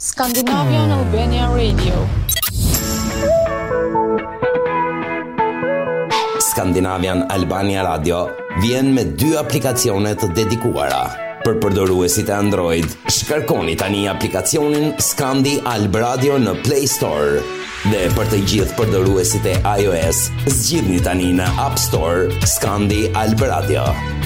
Scandinavian Albania Radio. Scandinavian Albania Radio vjen me 2 aplikacione të dedikuara. Për përdoruesit e Android, shkarkoni tani aplikacionin Scandi Alb Radio në Play Store. Dhe për të gjithë përdoruesit e iOS, zgjidhni tani në App Store Scandi Alb Radio.